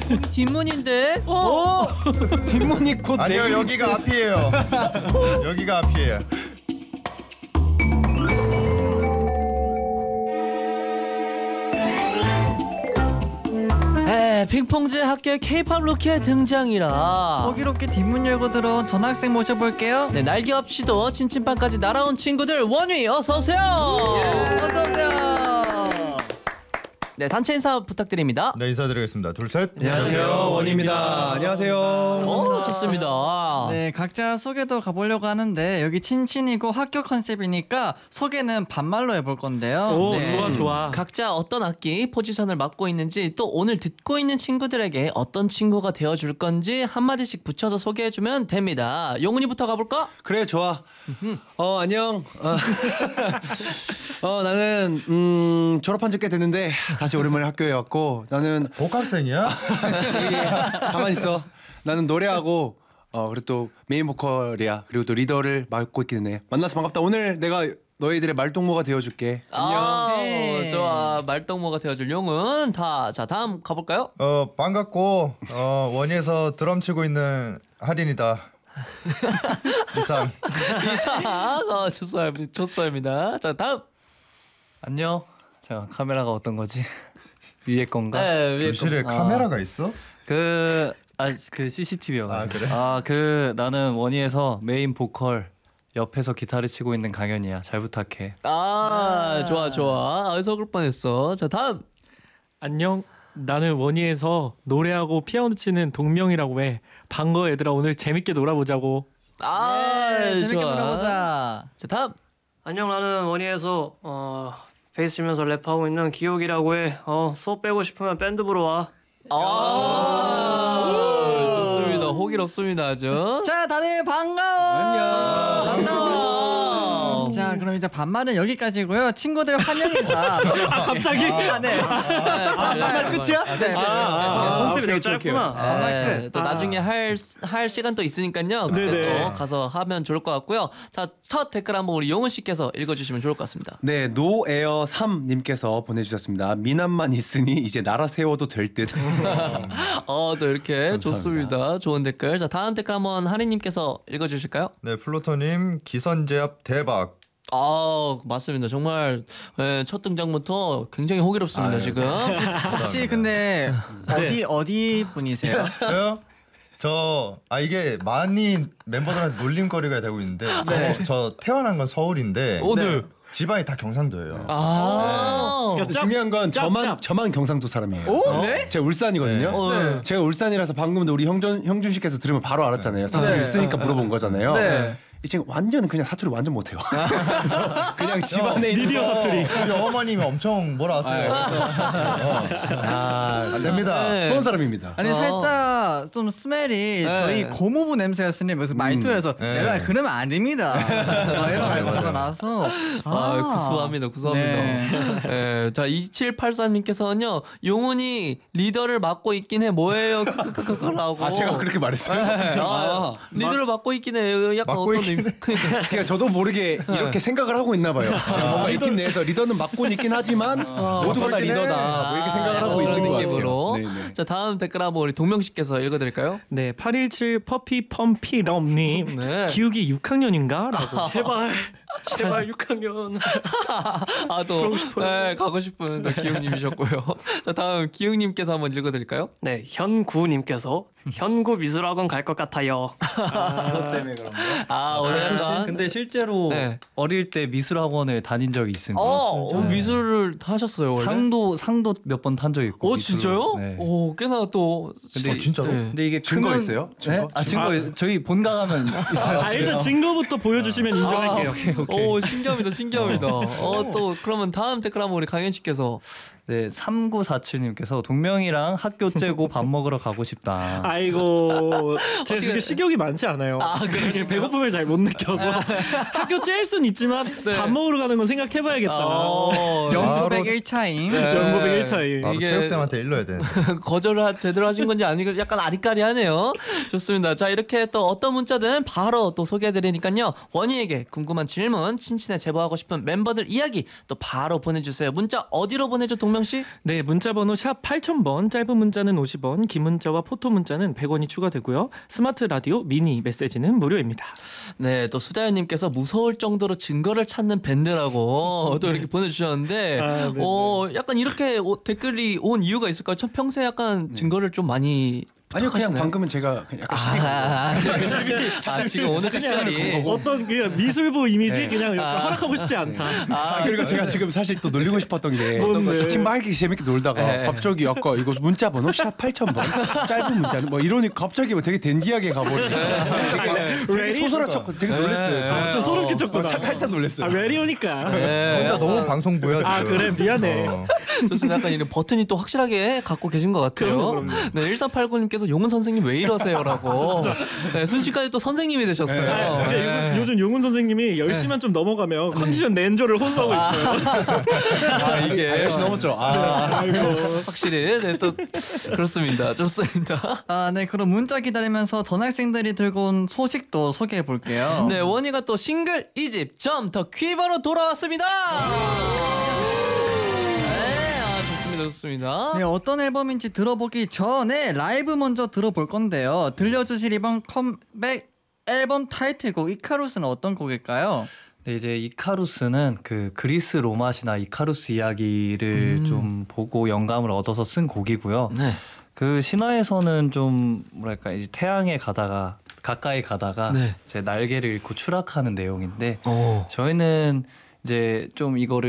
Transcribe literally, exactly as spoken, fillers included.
뒷문인데? 어? 뒷문이 곧 아니요, 내 여기가 앞이에요. 여기가 앞이에요. 에, 핑퐁즈 학교에 K-팝 루키의 등장이라. 호기롭게 뒷문 열고 들어온 전학생 모셔볼게요. 네, 날개 없이도 친친방까지 날아온 친구들 원위 어서 오세요. 어서 오세요. 네, 단체 인사 부탁드립니다. 네, 인사드리겠습니다. 둘, 셋. 안녕하세요, 원입니다. 안녕하세요. 오, 좋습니다. 네, 각자 소개도 가보려고 하는데 여기 친친이고 학교 컨셉이니까 소개는 반말로 해볼 건데요. 오, 네. 좋아 좋아. 각자 어떤 악기 포지션을 맡고 있는지, 또 오늘 듣고 있는 친구들에게 어떤 친구가 되어줄 건지 한마디씩 붙여서 소개해주면 됩니다. 용훈이부터 가볼까? 그래, 좋아. 어, 안녕. 어, 어, 나는 음, 졸업한 지 꽤 됐는데 다시 오랜만에 학교에 왔고, 나는 복학생이야? 가만히 있어. 나는 노래하고 어 그리고 또 메인 보컬이야. 그리고 또 리더를 맡고 있기는 해. 만나서 반갑다. 오늘 내가 너희들의 말동무가 되어줄게. 안녕. 아, 네. 좋아. 말동무가 되어줄 용은 다. 자, 다음 가볼까요? 어, 반갑고 어, 원희에서 드럼 치고 있는 할인이다. 이상. 이상. 어, 좋습니다. 좋습니다. 자, 다음. 안녕. 자, 카메라가 어떤 거지? 위에 건가? 네, 위에 교실에 카메라가 있어? 그, 아, 그 씨씨티비여가지고. 아, 그래? 아, 그 나는 원희에서 메인 보컬, 옆에서 기타를 치고 있는 강현이야. 잘 부탁해. 아, 좋아, 좋아. 아, 속을 뻔했어. 자, 다음. 안녕. 나는 원희에서 노래하고 피아노 치는 동명이라고 해. 반가워 얘들아. 오늘 재밌게 놀아보자고. 아, 네, 재밌게 좋아. 놀아보자. 자, 다음. 안녕, 나는 원희에서 어, 베이스 치면서 랩하고 있는 기욱이라고 해. 어, 수업 빼고 싶으면 밴드 부러 와. 아, 좋습니다. 호기롭습니다, 아주. 자, 다들 반가워. 안녕. 반가워. 자, 그럼 이제 반말은 여기까지고요. 친구들 환영 인사. 아, 갑자기? 아, 네. 반말 끝이야? 네. 아, 컨셉이 되게 오케이, 오케이. 짧구나. 반말 네, 끝. 또 나중에 할, 할 시간 또 있으니까요. 그때 네네. 또 가서 하면 좋을 것 같고요. 자, 첫 댓글 한번 우리 용은 씨께서 읽어주시면 좋을 것 같습니다. 네, 노에어 삼 님께서 보내주셨습니다. 미남만 있으니 이제 나라 세워도 될 듯. 어, 또 이렇게 감사합니다. 좋습니다. 좋은 댓글. 자, 다음 댓글 한번 하리님께서 읽어주실까요? 네, 플로터님 기선제압 대박. 아, 맞습니다. 정말 예, 첫 등장부터 굉장히 호기롭습니다. 아유, 지금. 혹시 근데 어디 어디 분이세요? 저요? 저, 아, 이게 많이 멤버들한테 놀림거리가 되고 있는데, 저, 저 태어난 건 서울인데, 오늘 집안이 다 경상도예요. 아, 근데 중요한 건 짭, 저만 짭. 저만 경상도 사람이에요. 오, 네? 제가 울산이거든요. 네. 제가 울산이라서 방금도 우리 형준 형준 씨께서 들으면 바로 알았잖아요. 사투리 네. 있으니까 물어본 거잖아요. 네. 이 친구 완전 그냥 사투리 완전 못해요. 그래서 그냥 집안에 있는 미디어 사투리. 우리 어머님이 엄청 뭐라 하세요. 아, 안 됩니다. 네. 수원 사람입니다. 아니 어. 살짝 좀 스멜이 저희 고무부 냄새였으니 무슨 말투에서 네. 내가 그러면 안 됩니다. 막 이런 말투가 나서 아, 구수합니다. 구수합니다. 네. 예, 자, 이칠팔삼님께서는요, 용훈이 리더를 맡고 있긴 해. 뭐예요? 크크크크크라고. 아, 제가 그렇게 말했어요? 네, 아, 리더를 맡고 있긴 해. 약간 맡고 어떤 있긴 의미? 그러니까 저도 모르게 이렇게 생각을 하고 있나 봐요. 뭔가 이 팀 내에서 리더는 맡고 있긴 하지만 모두가 다 맡고 있긴 해. 리더다. 뭐 이렇게 생각을 하고 그런 있는 것 느낌으로. 같아요. 네, 네. 자, 다음 댓글 한번 우리 동명 씨께서 읽어드릴까요? 네, 팔일칠 퍼피 펌피 럼님. 네. 기욱이 육 학년인가? 라고. 제발, 제발 육 학년. 아, 또, 네, 가고 싶은 또 기웅님이셨고요. 자, 다음 기웅님께서 한번 읽어드릴까요? 네, 현구님께서 현구 미술학원 갈 것 같아요. 그것 때문에 그런 거. 아, 오늘 약간. 근데 실제로 네. 어릴 때 미술학원을 다닌 적이 있습니다. 어, 어, 네. 미술을 하셨어요, 원래? 상도 상도 몇 번 탄 적 있고. 어, 미술로. 진짜요? 네. 오, 꽤나 또. 근데 어, 진짜로? 근데 이게 증거 크면- 있어요? 네? 증거? 아 증거 저희 본가 가면 있어요. 아, 일단 증거부터 보여주시면 인정할게요. 오, 신기합니다, 신기합니다. 어, 또, 그러면 다음 댓글 한번 우리 강현 씨께서. 네, 삼구사칠님께서 동명이랑 학교 째고 밥 먹으러 가고 싶다. 아이고, 제가 어떻게- 그렇게 식욕이 많지 않아요. 아, 그러시구나. 배고픔을 잘 못 느껴서 학교 째일 순 있지만 네. 밥 먹으러 가는 건 생각해봐야겠다. 어, 영구백일 차임. 네. 연고백 일 차이. 바로 이게- 체육쌤한테 일러야 돼. 거절을 하, 제대로 하신 건지 아니고 약간 아리까리하네요. 좋습니다. 자, 이렇게 또 어떤 문자든 바로 또 소개해드리니까요. 원희에게 궁금한 질문, 친친에 제보하고 싶은 멤버들 이야기 또 바로 보내주세요. 문자 어디로 보내줘, 동명 동명 씨? 네, 문자번호 샵 팔천 번, 짧은 문자는 오십 원, 긴 문자와 포토 문자는 백 원이 추가되고요. 스마트 라디오 미니 메시지는 무료입니다. 네, 또 수다연님께서 무서울 정도로 증거를 찾는 밴드라고 또 이렇게 보내주셨는데, 아, 네, 어, 약간 이렇게 오- 댓글이 온 이유가 있을까요? 저 평소에 약간 증거를 좀 많이 아니요 그냥 부탁하시나요? 방금은 제가 그냥 약간 시비 아, 아, 지금 오늘 특별히 어떤 그 미술부 이미지 그냥 이렇게 허락하고 싶지 않다. 아, 그리고 제가 지금 사실 또 놀리고 싶었던 게 뭔데? 지금 막 이렇게 재밌게 놀다가 네. 갑자기 아까 이거 문자 번호 샵 팔천 번 짧은 문자는 뭐 이러니 갑자기 뭐 되게 댄디하게 가버리니까 되게, 되게 레디? 소설화쳤고 되게 놀랐어요. 아, 좀 소름 끼쳤구나. 어, 살짝 놀랐어요. 아, 레디오니까. 혼자 너무 방송부야. 아, 지금. 그래 미안해. 어. 좋습니다. 약간 이런 버튼이 또 확실하게 갖고 계신 것 같아요. 그럼요, 그럼요. 네, 일사팔구님께서 용은 선생님 왜 이러세요라고. 네, 순식간에 또 선생님이 되셨어요. 근데 네. 요즘, 요즘 용훈 선생님이 열심만 좀 넘어가면 컨디션 렌저를 호소하고 있어요. 아 이게 역시 넘었죠. 아, 확실히 네, 또 그렇습니다. 좋습니다. 아, 네. 그럼 문자 기다리면서 전학생들이 들고 온 소식도 소개해 볼게요. 네, 원희가 또 싱글 이 집 점 더 퀴버로 돌아왔습니다. 네, 아, 좋습니다, 좋습니다. 네, 어떤 앨범인지 들어보기 전에 라이브 먼저 들어볼 건데요. 들려주실 이번 컴백 앨범 타이틀곡 이카루스는 어떤 곡일까요? 네, 이제 이카루스는 그 그리스 로마시나 이카루스 이야기를 좀 보고 영감을 얻어서 쓴 곡이고요. 네. 그 신화에서는 좀 뭐랄까 이제 태양에 가다가 가까이 가다가 네. 제 날개를 잃고 추락하는 내용인데 오. 저희는 이제 좀 이거를